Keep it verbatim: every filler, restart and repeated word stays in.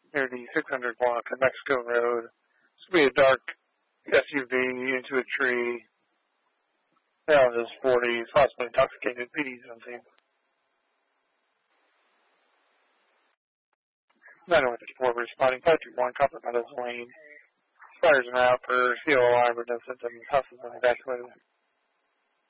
near the six hundred block of Mexico Road. This will be a dark S U V into a tree. Around his forties, possibly intoxicated. P D's on scene. nine one fifty-four responding. five two one Copper Meadows Lane. Fires are out for C O I, but no symptoms. House has been evacuated.